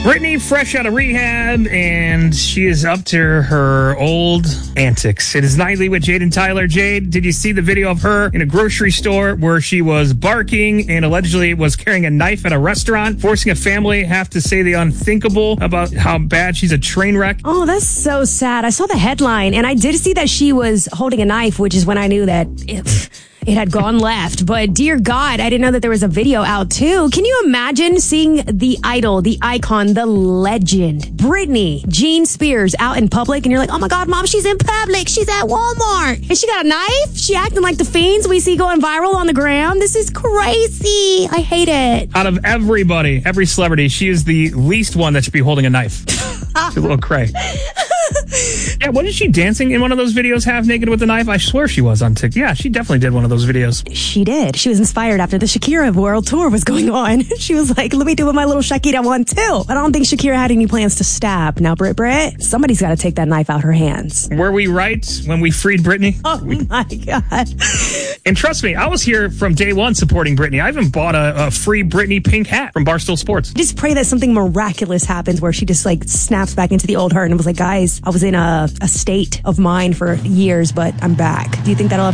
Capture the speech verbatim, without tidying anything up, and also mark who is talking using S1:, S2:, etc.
S1: Britney, fresh out of rehab, and she is up to her old antics. It is Nightly with Jade and Tyler. Jade, did you see the video of her in a grocery store where she was barking and allegedly was carrying a knife at a restaurant, forcing a family to have to say the unthinkable about how bad she's a train wreck?
S2: Oh, that's so sad. I saw the headline, and I did see that she was holding a knife, which is when I knew that it, it had gone left. But dear God, I didn't know that there was a video out too. Can you imagine seeing the idol, the icon, the legend, Britney Jean Spears out in public, and you're like, oh my God, Mom, she's in public. She's at Walmart. And she got a knife? She acting like the fiends we see going viral on the gram? This is crazy. I hate it.
S1: Out of everybody, every celebrity, she is the least one that should be holding a knife. She's a little cray. Yeah, wasn't she dancing in one of those videos half naked with a knife? I swear she was on TikTok. Yeah, she definitely did one of those videos.
S2: She did. She was inspired after the Shakira world tour was going on. She was like, let me do what my little Shakira one too. I don't think Shakira had any plans to stab. Now, Brit Brit, somebody's got to take that knife out her hands.
S1: Were we right when we freed Britney?
S2: Oh
S1: we...
S2: my God.
S1: And trust me, I was here from day one supporting Britney. I even bought a, a free Britney pink hat from Barstool Sports.
S2: Just pray that something miraculous happens where she just like snaps back into the old her and was like, guys, I was in a, a state of mind for years, but I'm back. Do you think that'll ever